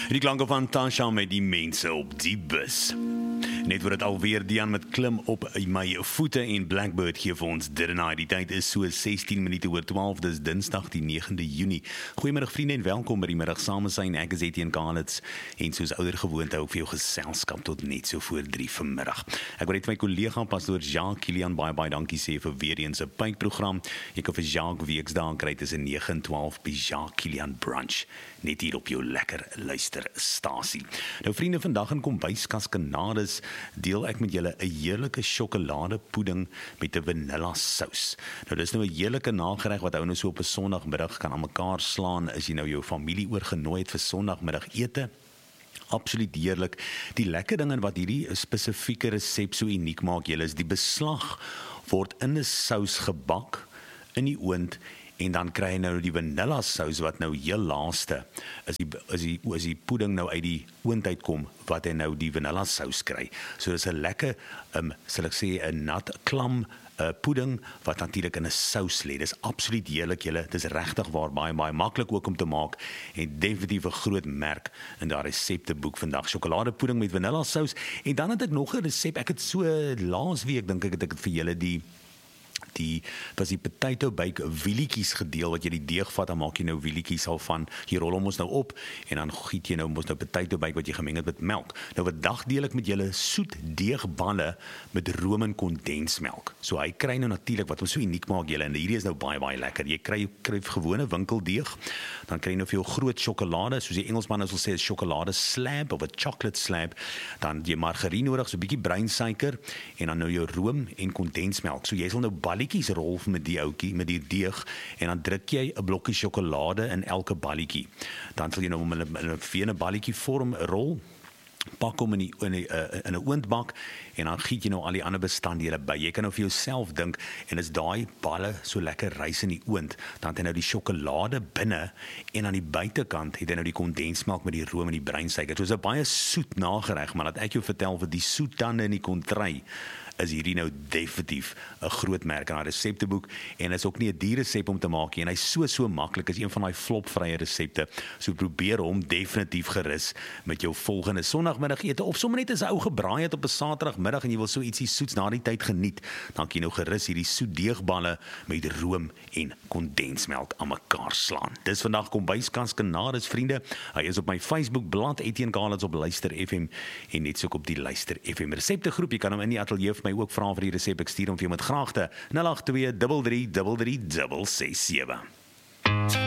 Die klanke van Tasha met die mense op die bus. Net word dit alweer Dian met klim op my voete en Blackbird gee vir ons dit en die tyd is so 16 minute oor 12, dis Dinsdag die 9de Junie. Goeiemiddag vriende en welkom by die middag samesyn. Ek is Etienne Kalitz en soos ouer gewoonte hou ek vir jou geselskap tot net so voor 3 vanmiddag. Ek wil net my kollega pastoor Jacques Kilian baie dankie sê vir weer eens 'n pypprogram. Jy kan vir Jacques weksdae kry tussen 9 en 12 by Jacques Kilian Brunch. Net hier op jou lekker luisterstasie. Nou vriende, vandag in Kombuiskas Kanades deel ek met julle 'n heerlike sjokoladepudding met 'n vanilla sous. Nou dis nou 'n heerlike nagereg wat ou nou so op 'n Sondagmiddag kan aan mekaar slaan as jy nou jou familie oorgenooi het vir Sondagmiddagete. Absoluut heerlik. Die lekker ding en wat hierdie spesifieke resep so uniek maak, julle is die beslag word in 'n sous gebak in die oond. En dan kry jy nou die vanilla sous wat nou heel laaste is die pudding nou uit die oond uitkom wat hy nou die vanilla sous kry. So dis 'n lekker sal ek sê 'n nat klam pudding wat natuurlik in 'n sous lê. Dis absoluut heerlik julle. Dis regtig waar baie maklik ook om te maak en definitief 'n groot merk in daardie resepteboek vandag. Sjokoladepudding met vanilla sous. En dan het ek nog 'n resep. Ek het so laasweek dink ek het ek vir julle die potato bake wielietjies gedeel wat jy die deeg vat en maak jy nou wielietjies al van jy rol hom ons nou op en dan giet jy nou mos nou potato bake wat jy gemeng het met melk. Nou vandag deel ek met julle soet deegballe met room en kondensmelk. So hy kry nou natuurlik wat hom so uniek maak julle en hierdie is nou baie lekker. Jy kry gewone winkeldeeg, dan kry jy nou vir jou groot sjokolade, soos die Engelsman sal sê 'n sjokolade slab of 'n chocolate slab, dan jy margarien nodig, so 'n bietjie breinsuiker en dan nou jou room en kondensmelk. So jy sal nou balletjies rol met die ouetjie, met die deeg en dan druk jy 'n blokkie sjokolade in elke balletjie. Dan sal jy nou in 'n vene balletjie vorm rol, pak hom in 'n oondbak en dan giet jy nou al die ander bestanddele by. Jy kan nou vir jouself dink en as daai balle so lekker rys in die oond, dan het hy nou die sjokolade binne en aan die buitekant het hy nou die kondensmelk met die room en die breinsuiker. So is 'n baie soet nagereg, maar dat ek jou vertel vir die soet tande in die kontry is hierdie nou definitief 'n groot merk in haar resepteboek en is ook nie 'n duur resep om te maak nie en hy's so maklik, is een van daai flopvrye resepte. So probeer hom definitief gerus met jou volgende Sondagmiddagete of sommer net as 'n ou gebraai het op 'n Saterdagmiddag en jy wil so ietsie soets na die tyd geniet, dan kan jy nou gerus hierdie soet deegballe met room en kondensmelk aan mekaar slaan. Dis vandag Kombuiskas Kanades vriende. Hy is op my Facebook bladsy Etienne Kalitz op Luister FM en net so op die Luister FM reseptegroep. Jy kan hom in die ateljee vir my ook vra vir die resep. Ek stuur hom vir jou met graagte 082 33 33 667.